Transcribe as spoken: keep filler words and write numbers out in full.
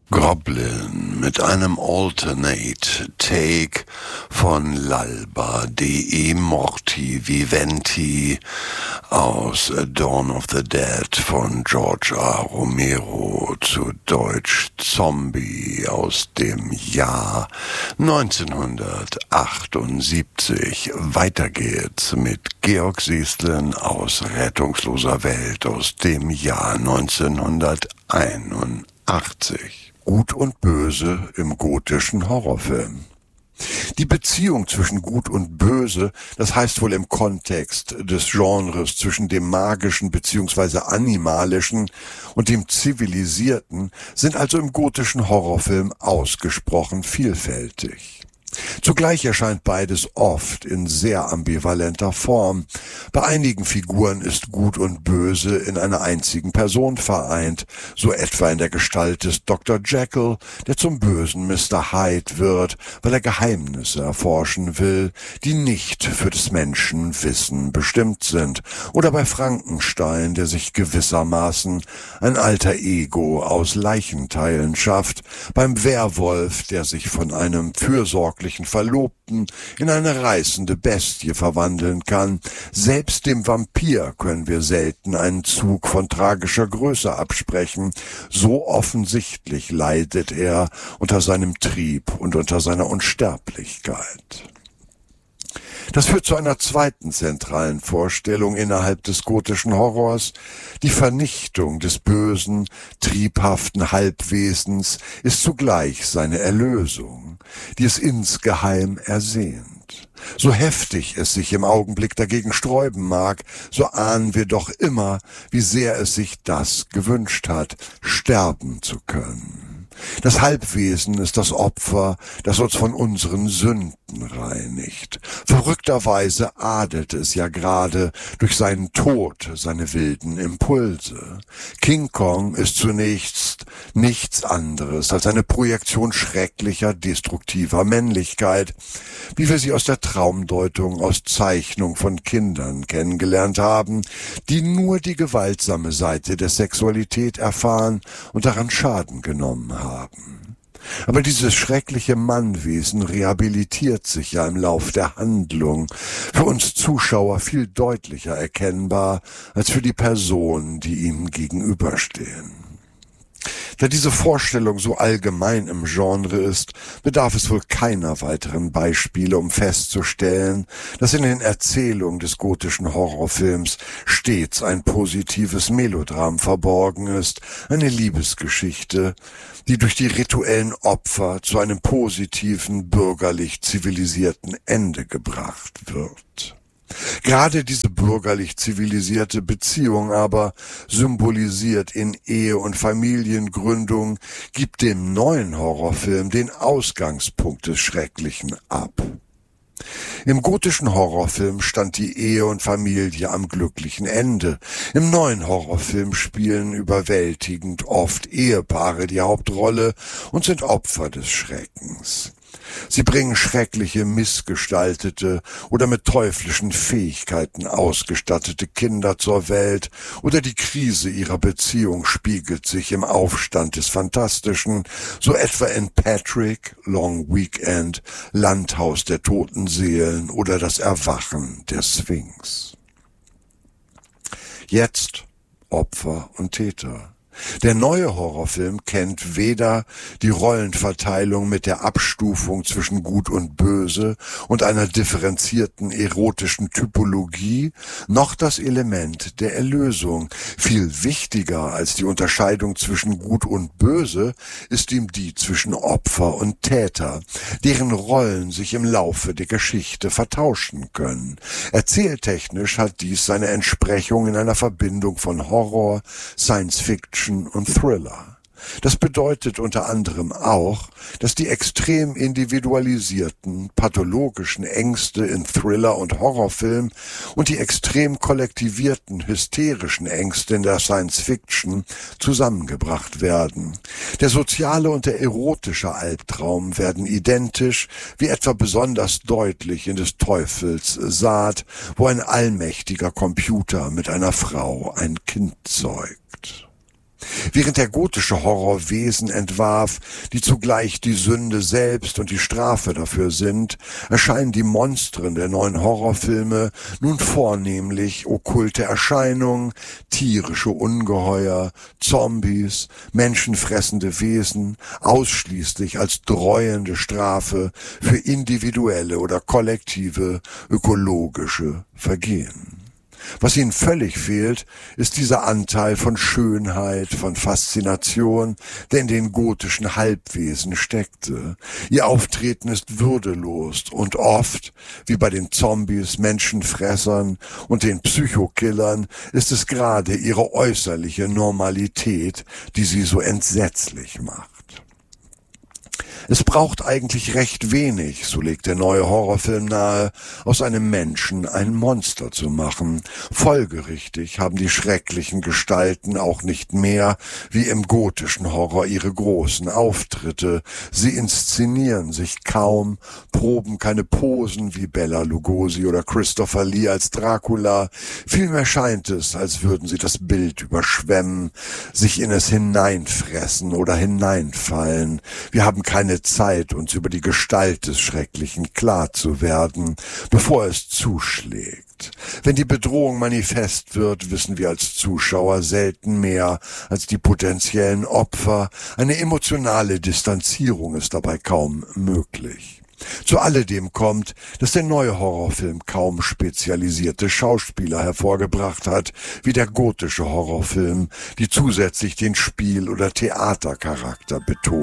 Goblin mit einem Alternate Take von L'Alba dei Morti Viventi aus Dawn of the Dead von George R. Romero, zu Deutsch Zombie, aus dem Jahr neunzehnhundertachtundsiebzig. Weiter geht's mit Georg Seeslen aus Rettungsloser Welt aus dem Jahr neunzehnhunderteinundachtzig. Gut und Böse im gotischen Horrorfilm. Die Beziehung zwischen Gut und Böse, das heißt wohl im Kontext des Genres zwischen dem Magischen bzw. Animalischen und dem Zivilisierten, sind also im gotischen Horrorfilm ausgesprochen vielfältig. Zugleich erscheint beides oft in sehr ambivalenter Form. Bei einigen Figuren ist Gut und Böse in einer einzigen Person vereint, so etwa in der Gestalt des Doktor Jekyll, der zum bösen Mister Hyde wird, weil er Geheimnisse erforschen will, die nicht für des Menschen Wissen bestimmt sind, oder bei Frankenstein, der sich gewissermaßen ein alter Ego aus Leichenteilen schafft, beim Werwolf, der sich von einem fürsorglichen Verlobten in eine reißende Bestie verwandeln kann. Selbst dem Vampir können wir selten einen Zug von tragischer Größe absprechen. So offensichtlich leidet er unter seinem Trieb und unter seiner Unsterblichkeit. Das führt zu einer zweiten zentralen Vorstellung innerhalb des gotischen Horrors. Die Vernichtung des bösen, triebhaften Halbwesens ist zugleich seine Erlösung, die es insgeheim ersehnt. So heftig es sich im Augenblick dagegen sträuben mag, so ahnen wir doch immer, wie sehr es sich das gewünscht hat, sterben zu können. Das Halbwesen ist das Opfer, das uns von unseren Sünden reinigt. Verrückterweise adelt es ja gerade durch seinen Tod seine wilden Impulse. King Kong ist zunächst nichts anderes als eine Projektion schrecklicher, destruktiver Männlichkeit, wie wir sie aus der Traumdeutung, aus Zeichnung von Kindern kennengelernt haben, die nur die gewaltsame Seite der Sexualität erfahren und daran Schaden genommen haben. haben. Aber dieses schreckliche Mannwesen rehabilitiert sich ja im Lauf der Handlung, für uns Zuschauer viel deutlicher erkennbar als für die Personen, die ihm gegenüberstehen. Da diese Vorstellung so allgemein im Genre ist, bedarf es wohl keiner weiteren Beispiele, um festzustellen, dass in den Erzählungen des gotischen Horrorfilms stets ein positives Melodram verborgen ist, eine Liebesgeschichte, die durch die rituellen Opfer zu einem positiven, bürgerlich zivilisierten Ende gebracht wird. Gerade diese bürgerlich zivilisierte Beziehung aber, symbolisiert in Ehe- und Familiengründung, gibt dem neuen Horrorfilm den Ausgangspunkt des Schrecklichen ab. Im gotischen Horrorfilm stand die Ehe und Familie am glücklichen Ende. Im neuen Horrorfilm spielen überwältigend oft Ehepaare die Hauptrolle und sind Opfer des Schreckens. Sie bringen schreckliche, missgestaltete oder mit teuflischen Fähigkeiten ausgestattete Kinder zur Welt, oder die Krise ihrer Beziehung spiegelt sich im Aufstand des Fantastischen, so etwa in Patrick, Long Weekend, Landhaus der toten Seelen oder das Erwachen der Sphinx. Jetzt Opfer und Täter. Der neue Horrorfilm kennt weder die Rollenverteilung mit der Abstufung zwischen Gut und Böse und einer differenzierten erotischen Typologie, noch das Element der Erlösung. Viel wichtiger als die Unterscheidung zwischen Gut und Böse ist ihm die zwischen Opfer und Täter, deren Rollen sich im Laufe der Geschichte vertauschen können. Erzähltechnisch hat dies seine Entsprechung in einer Verbindung von Horror, Science Fiction und Thriller. Das bedeutet unter anderem auch, dass die extrem individualisierten, pathologischen Ängste in Thriller- und Horrorfilm und die extrem kollektivierten, hysterischen Ängste in der Science-Fiction zusammengebracht werden. Der soziale und der erotische Albtraum werden identisch, wie etwa besonders deutlich in des Teufels Saat, wo ein allmächtiger Computer mit einer Frau ein Kind zeugt. Während der gotische Horror Wesen entwarf, die zugleich die Sünde selbst und die Strafe dafür sind, erscheinen die Monstren der neuen Horrorfilme nun vornehmlich okkulte Erscheinungen, tierische Ungeheuer, Zombies, menschenfressende Wesen, ausschließlich als dreuende Strafe für individuelle oder kollektive ökologische Vergehen. Was ihnen völlig fehlt, ist dieser Anteil von Schönheit, von Faszination, der in den gotischen Halbwesen steckte. Ihr Auftreten ist würdelos und oft, wie bei den Zombies, Menschenfressern und den Psychokillern, ist es gerade ihre äußerliche Normalität, die sie so entsetzlich macht. Es braucht eigentlich recht wenig, so legt der neue Horrorfilm nahe, aus einem Menschen ein Monster zu machen. Folgerichtig haben die schrecklichen Gestalten auch nicht mehr, wie im gotischen Horror, ihre großen Auftritte. Sie inszenieren sich kaum, proben keine Posen wie Bela Lugosi oder Christopher Lee als Dracula. Vielmehr scheint es, als würden sie das Bild überschwemmen, sich in es hineinfressen oder hineinfallen. Wir haben keine Zeit, uns über die Gestalt des Schrecklichen klar zu werden, bevor es zuschlägt. Wenn die Bedrohung manifest wird, wissen wir als Zuschauer selten mehr als die potenziellen Opfer. Eine emotionale Distanzierung ist dabei kaum möglich. Zu alledem kommt, dass der neue Horrorfilm kaum spezialisierte Schauspieler hervorgebracht hat, wie der gotische Horrorfilm, die zusätzlich den Spiel- oder Theatercharakter betonen.